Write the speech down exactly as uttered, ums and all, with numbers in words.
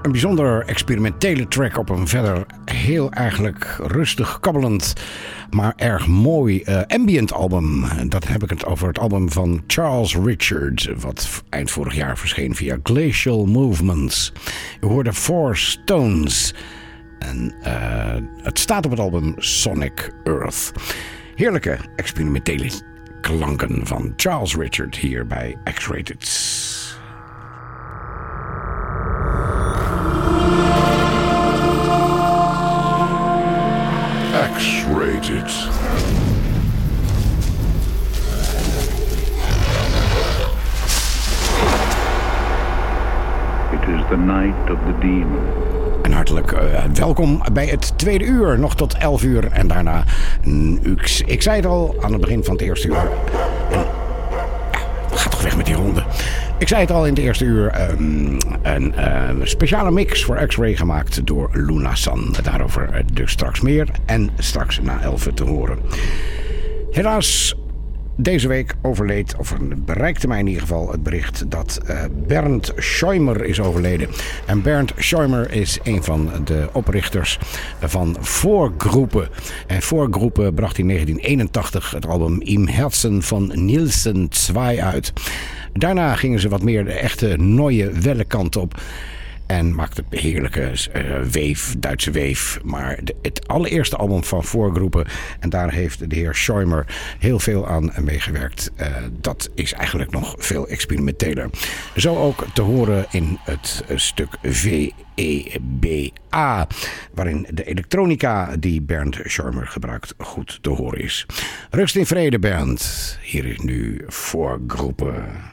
Een bijzonder experimentele track op een verder heel eigenlijk rustig kabbelend, maar erg mooi uh, ambient album. Dat heb ik het over het album van Charles Richard, wat eind vorig jaar verscheen via Glacial Movements. U hoorde Four Stones. En uh, het staat op het album Sonic Earth. Heerlijke experimentele klanken van Charles Richard hier bij X-Rated. X-Rated. It is the night of the demon. En hartelijk uh, welkom bij het tweede uur, nog tot elf uur en daarna een X. Ik zei het al aan het begin van het eerste uur. En, ja, ga toch weg met die ronde. Ik zei het al in het eerste uur, um, een uh, speciale mix voor X-Ray gemaakt door Luna San. Daarover dus straks meer en straks na elf te horen. Helaas, deze week overleed, of bereikte mij in ieder geval het bericht dat uh, Bernd Schäumer is overleden. En Bernd Schäumer is een van de oprichters van Voorgroepen. En Voorgroepen bracht in negentien eenentachtig het album Im Herzen van Nielsen twee uit. Daarna gingen ze wat meer de echte neue Welle kant op. En maakte heerlijke uh, weef, Duitse weef. Maar de, het allereerste album van Voorgroepen. En daar heeft de heer Schäumer heel veel aan meegewerkt. Uh, dat is eigenlijk nog veel experimenteler. Zo ook te horen in het uh, stuk V E B A. Waarin de elektronica die Bernd Schäumer gebruikt goed te horen is. Rust in vrede, Bernd. Hier is nu Voorgroepen.